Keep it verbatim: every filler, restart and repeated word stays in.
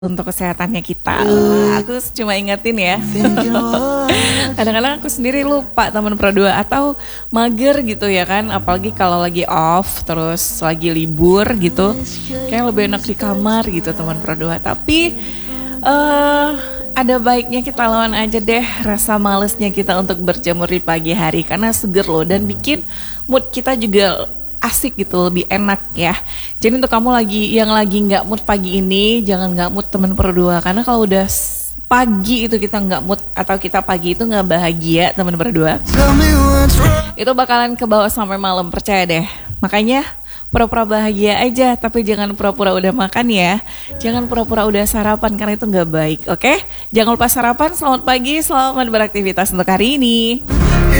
untuk kesehatannya kita. Aku cuma ingetin ya. Kadang-kadang aku sendiri lupa teman Pro dua atau mager gitu ya kan, apalagi kalau lagi off terus lagi libur gitu. Kayak lebih enak di kamar gitu teman Pro dua. Tapi uh, ada baiknya kita lawan aja deh rasa malesnya kita untuk berjemur di pagi hari, karena seger loh dan bikin mood kita juga asik gitu, lebih enak ya. Jadi untuk kamu lagi yang lagi nggak mood pagi ini, jangan nggak mood teman Pro dua, karena kalau udah pagi itu kita nggak mood atau kita pagi itu nggak bahagia teman Pro dua, itu bakalan ke bawah sampai malam, percaya deh. Makanya pura-pura bahagia aja, tapi jangan pura-pura udah makan ya. Jangan pura-pura udah sarapan, karena itu nggak baik. Oke, jangan lupa sarapan. Selamat pagi, selamat beraktivitas untuk hari ini.